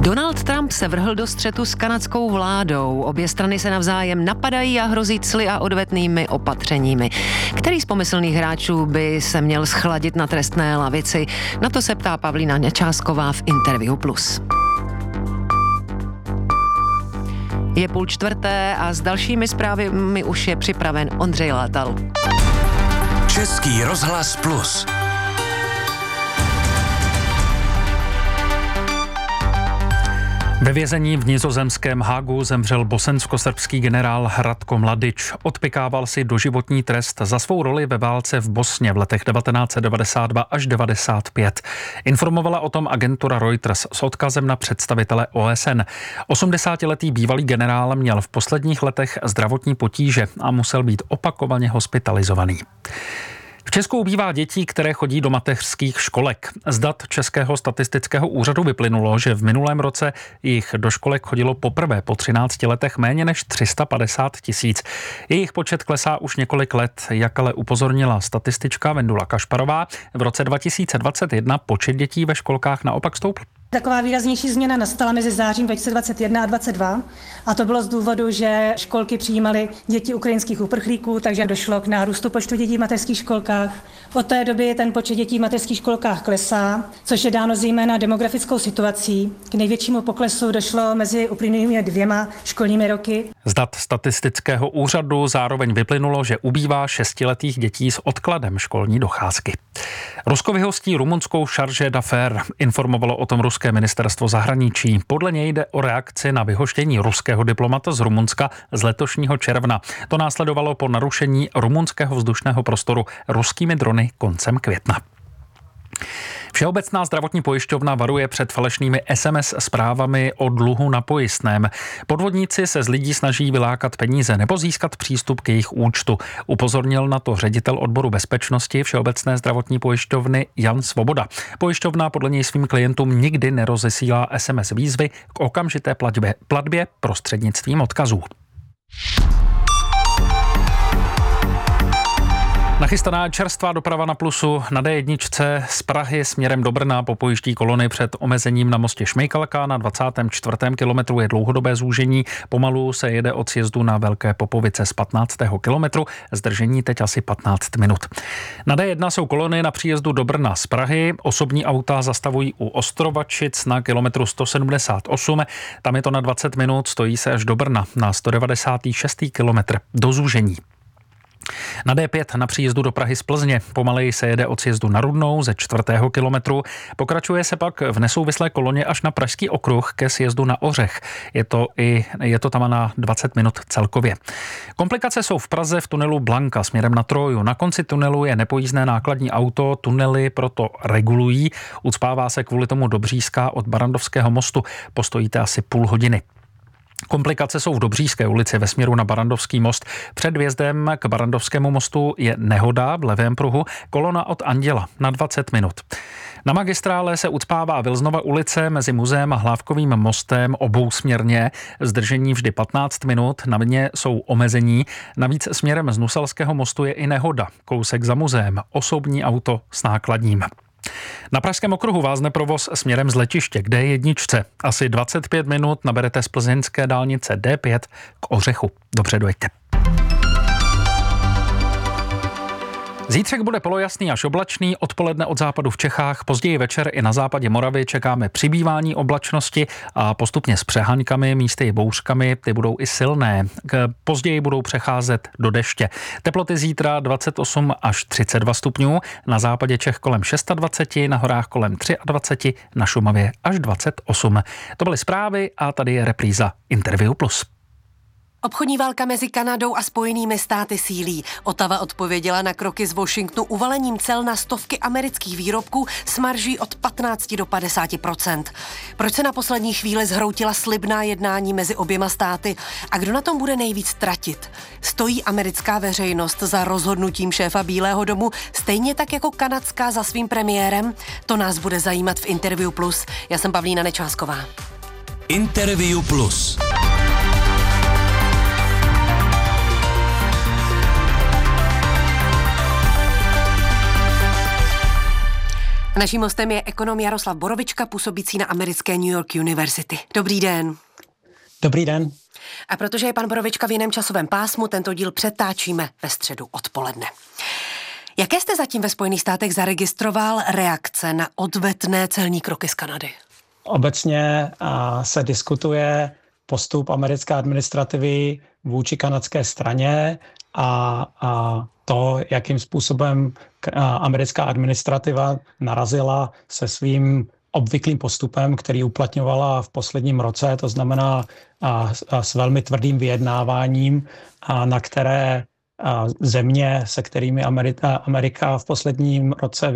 Donald Trump se vrhl do střetu s kanadskou vládou. Obě strany se navzájem napadají a hrozí cly a odvetnými opatřeními. Který z pomyslných hráčů by se měl schladit na trestné lavici? Na to se ptá Pavlína Nečásková v Interview Plus. Je 3:30 a s dalšími zprávami už je připraven Ondřej Látal. Český rozhlas Plus. Ve vězení v nizozemském Haagu zemřel bosensko-srbský generál Ratko Mladič. Odpykával si doživotní trest za svou roli ve válce v Bosně v letech 1992 až 1995. Informovala o tom agentura Reuters s odkazem na představitele OSN. 80letý bývalý generál měl v posledních letech zdravotní potíže a musel být opakovaně hospitalizovaný. V Česku ubývá dětí, které chodí do mateřských školek. Z dat Českého statistického úřadu vyplynulo, že v minulém roce jich do školek chodilo poprvé po 13 letech méně než 350 000. Jejich počet klesá už několik let, jak ale upozornila statistička Vendula Kašparová. V roce 2021 počet dětí ve školkách naopak stoupl. Taková výraznější změna nastala mezi zářím 2021 a 2022 a to bylo z důvodu, že školky přijímaly děti ukrajinských uprchlíků, takže došlo k nárůstu počtu dětí v mateřských školkách. Od té doby ten počet dětí v mateřských školkách klesá, což je dáno zejména demografickou situací. K největšímu poklesu došlo mezi uplynulými 2 školními roky. Z dat statistického úřadu zároveň vyplynulo, že ubývá 6letých dětí s odkladem školní docházky. Rusko vyhostí rumunskou charge d'affaires, informovalo o tom ruské ministerstvo zahraničí. Podle něj jde o reakci na vyhoštění ruského diplomata z Rumunska z letošního června. To následovalo po narušení rumunského vzdušného prostoru ruskými drony koncem května. Všeobecná zdravotní pojišťovna varuje před falešnými SMS zprávami o dluhu na pojistném. Podvodníci se z lidí snaží vylákat peníze nebo získat přístup k jejich účtu. Upozornil na to ředitel odboru bezpečnosti Všeobecné zdravotní pojišťovny Jan Svoboda. Pojišťovna podle něj svým klientům nikdy nerozesílá SMS výzvy k okamžité platbě prostřednictvím odkazů. Nachystaná čerstvá doprava na Plusu na D1 z Prahy směrem do Brna popojíždí kolony před omezením na mostě Šmejkalka. Na 24. kilometru je dlouhodobé zúžení. Pomalu se jede od sjezdu na Velké Popovice z 15. kilometru. Zdržení teď asi 15 minut. Na D1 jsou kolony na příjezdu do Brna z Prahy. Osobní auta zastavují u Ostrovačic na kilometru 178. Tam je to na 20 minut, stojí se až do Brna na 196. kilometr do zúžení. Na D5 na příjezdu do Prahy z Plzně pomaleji se jede od sjezdu na Rudnou ze 4. kilometru. Pokračuje se pak v nesouvislé koloně až na Pražský okruh ke sjezdu na Ořech. Je to tam na 20 minut celkově. Komplikace jsou v Praze v tunelu Blanka směrem na Troju. Na konci tunelu je nepojízdné nákladní auto, tunely proto regulují. Ucpává se kvůli tomu do Bříska od Barrandovského mostu. Postojíte asi půl hodiny. Komplikace jsou v Dobříšské ulici ve směru na Barrandovský most. Před vjezdem k Barrandovskému mostu je nehoda v levém pruhu, kolona od Anděla na 20 minut. Na magistrále se ucpává Vilznová ulice mezi muzeem a Hlávkovým mostem obousměrně. Zdržení vždy 15 minut, na mě jsou omezení. Navíc směrem z Nuselského mostu je i nehoda, kousek za muzeem, osobní auto s nákladním. Na Pražském okruhu vázne provoz směrem z letiště k D1. Asi 25 minut naberete z plzeňské dálnice D5 k Ořechu. Dobře dojďte. Zítřek bude polojasný až oblačný, odpoledne od západu v Čechách, později večer i na západě Moravy čekáme přibývání oblačnosti a postupně s přeháňkami, místy i bouřkami, ty budou i silné. Později budou přecházet do deště. Teploty zítra 28 až 32 stupňů, na západě Čech kolem 26, na horách kolem 23, na Šumavě až 28. To byly zprávy a tady je repríza Interview Plus. Obchodní válka mezi Kanadou a Spojenými státy sílí. Ottawa odpověděla na kroky z Washingtonu uvalením cel na stovky amerických výrobků s marží od 15 do 50%. Proč se na poslední chvíli zhroutila slibná jednání mezi oběma státy a kdo na tom bude nejvíc tratit? Stojí americká veřejnost za rozhodnutím šéfa Bílého domu stejně tak jako kanadská za svým premiérem? To nás bude zajímat v Interview Plus. Já jsem Pavlína Nečásková. Interview Plus. Naším hostem je ekonom Jaroslav Borovička, působící na americké New York University. Dobrý den. Dobrý den. A protože je pan Borovička v jiném časovém pásmu, tento díl přetáčíme ve středu odpoledne. Jaké jste zatím ve Spojených státech zaregistroval reakce na odvetné celní kroky z Kanady? Obecně se diskutuje postup americké administrativy vůči kanadské straně a to, jakým způsobem americká administrativa narazila se svým obvyklým postupem, který uplatňovala v posledním roce, to znamená s velmi tvrdým vyjednáváním, na které země, se kterými Amerika v posledním roce